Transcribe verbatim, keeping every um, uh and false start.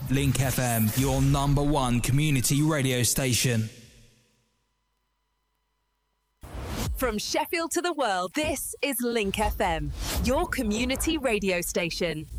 Link F M, your number one community radio station. From Sheffield to the world, this is Link F M, your community radio station.